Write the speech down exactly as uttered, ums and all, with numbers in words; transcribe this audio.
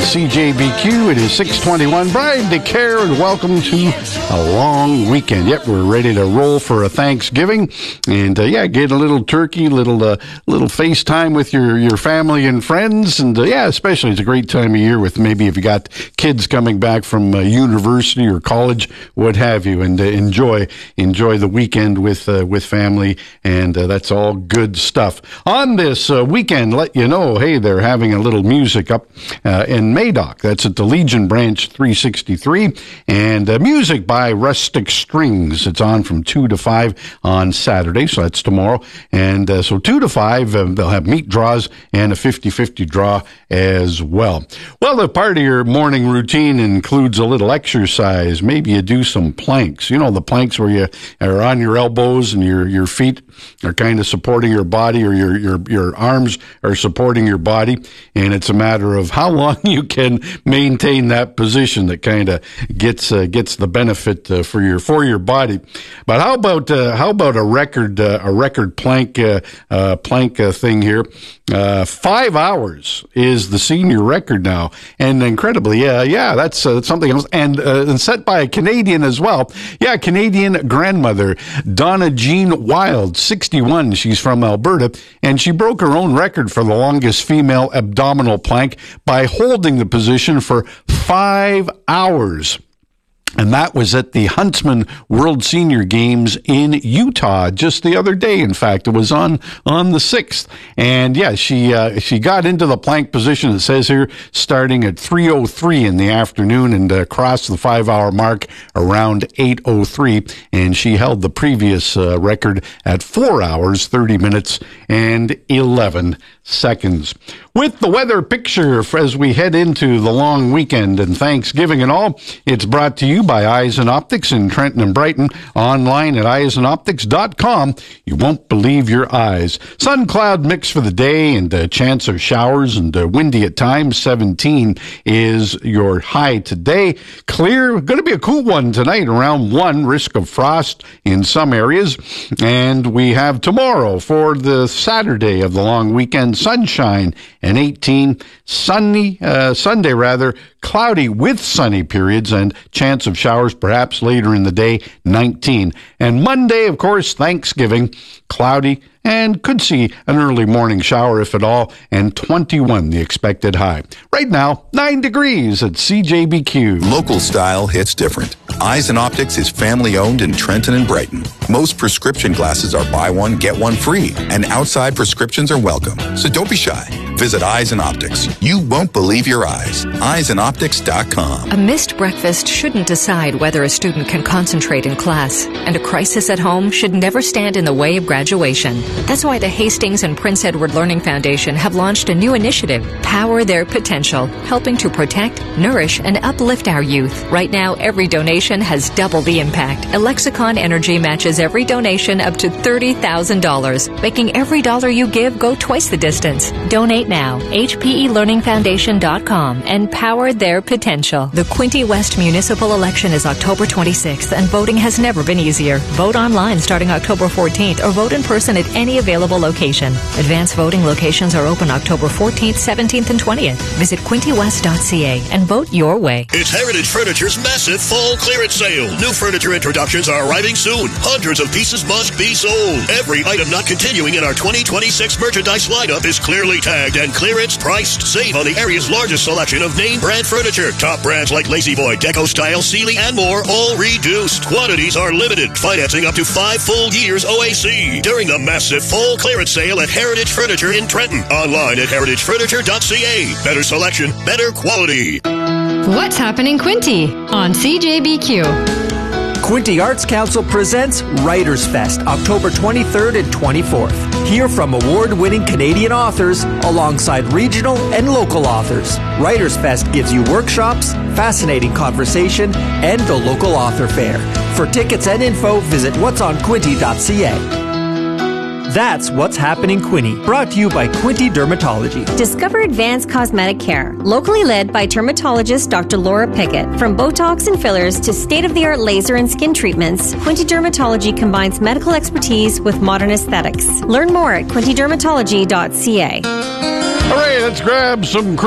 C J B Q. It is six twenty-one. Brian DeCare, and welcome to a long weekend. Yep, we're ready to roll for a Thanksgiving. And, uh, yeah, get a little turkey, little uh, little FaceTime with your, your family and friends. And, uh, yeah, especially it's a great time of year with maybe if you got kids coming back from uh, university or college, what have you. And uh, enjoy enjoy the weekend with, uh, with family. And uh, that's all good stuff. On this uh, weekend, let you know, hey, they're having a little music up uh, in Madoc. That's at the Legion Branch three sixty-three. And uh, music by Rustic Strings. It's on from two to five on Saturday, so that's tomorrow. And uh, so two to five, uh, they'll have meat draws and a fifty-fifty draw as well. Well, a part of your morning routine includes a little exercise. Maybe you do some planks. You know, the planks where you are on your elbows and your, your feet are kind of supporting your body, or your, your, your arms are supporting your body. And it's a matter of how long you can maintain that position that kind of gets uh, gets the benefit uh, for your for your body. But how about uh, how about a record uh, a record plank uh, uh, plank uh, thing here? Uh, five hours is the senior record now, and incredibly, yeah, yeah, that's uh, something else, and, uh, and set by a Canadian as well. Yeah, Canadian grandmother Donna Jean Wild, sixty-one. She's from Alberta, and she broke her own record for the longest female abdominal plank by holding the position for five hours. And that was at the Huntsman World Senior Games in Utah just the other day. In fact, it was on, on the sixth. And yeah, she, uh, she got into the plank position, it says here, starting at three oh three in the afternoon and uh, crossed the five hour mark around eight oh three. And she held the previous uh, record at four hours, thirty minutes and eleven seconds. With the weather picture as we head into the long weekend and Thanksgiving and all, it's brought to you by Eisen Optics in Trenton and Brighton, online at eisen optics dot com. You won't believe your eyes. Sun cloud mix for the day and a chance of showers and uh, windy at times. seventeen is your high today. Clear, going to be a cool one tonight, around one, risk of frost in some areas. And we have tomorrow for the Saturday of the long weekend, sunshine and eighteen, sunny, uh, Sunday rather, cloudy with sunny periods and chance of showers perhaps later in the day, nineteen. And Monday, of course, Thanksgiving, cloudy and could see an early morning shower if at all, and twenty-one the expected high. Right now, nine degrees at C J B Q. Local style hits different. Eisen Optics is family owned in Trenton and Brighton. Most prescription glasses are buy one, get one free, and outside prescriptions are welcome. So don't be shy. Visit Eisen Optics. You won't believe your eyes. eisen optics dot com. A missed breakfast shouldn't decide whether a student can concentrate in class, and a crisis at home should never stand in the way of graduation. That's why the Hastings and Prince Edward Learning Foundation have launched a new initiative, Power Their Potential, helping to protect, nourish, and uplift our youth. Right now, every donation has double the impact. Alexicon Energy matches every donation up to thirty thousand dollars, making every dollar you give go twice the distance. Donate now. H P E learning foundation dot com and power their potential. The Quinte West municipal election is October twenty-sixth, and voting has never been easier. Vote online starting October fourteenth, or vote in person at any available location. Advanced voting locations are open October fourteenth, seventeenth, and twentieth. Visit quinte west dot c a and vote your way. It's Heritage Furniture's massive fall clearance sale. New furniture introductions are arriving soon. Hundreds of pieces must be sold. Every item not continuing in our twenty twenty-six merchandise lineup is clearly tagged and clearance priced. Save on the area's largest selection of name brand furniture. Top brands like Lazy Boy, Deco Style, Sealy, and more, all reduced. Quantities are limited. Financing up to five full years O A C. During the massive fall clearance sale at Heritage Furniture in Trenton. Online at heritage furniture dot c a. Better selection, better quality. What's happening, Quinte? On C J B Q. Quinte Arts Council presents Writers Fest, October twenty-third and twenty-fourth. Hear from award-winning Canadian authors alongside regional and local authors. Writers Fest gives you workshops, fascinating conversation, and the local author fair. For tickets and info, visit whats on quinte dot c a. That's What's Happening Quinte, brought to you by Quinte Dermatology. Discover advanced cosmetic care, locally led by dermatologist Doctor Laura Pickett. From Botox and fillers to state-of-the-art laser and skin treatments, Quinte Dermatology combines medical expertise with modern aesthetics. Learn more at quinte dermatology dot c a. All right, let's grab some